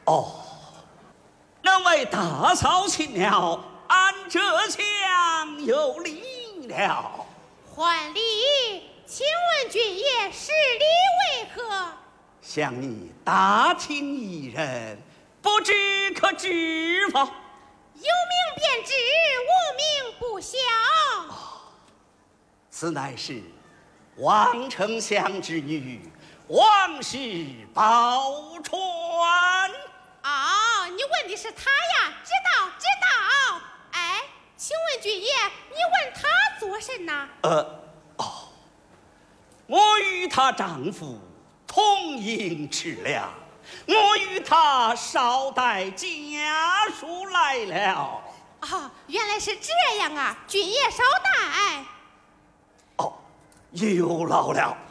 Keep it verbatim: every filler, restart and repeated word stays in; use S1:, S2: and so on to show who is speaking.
S1: 哦，能为大嫂请了，俺这厢有礼了。
S2: 还礼，请问君爷施礼为何？
S1: 向你大请一人，不知可知否？
S2: 有名便知，无名不晓。
S1: 哦，此乃是王丞相之女，王氏宝钏。
S2: 哦，你问的是他呀？知道，知道。哎，请问君爷，你问他做甚呐？
S1: 呃，哦，我与她丈夫同饮吃粮，我与她捎带家书来了。
S2: 哦，原来是这样啊！君爷稍待。
S1: 哦，有劳了。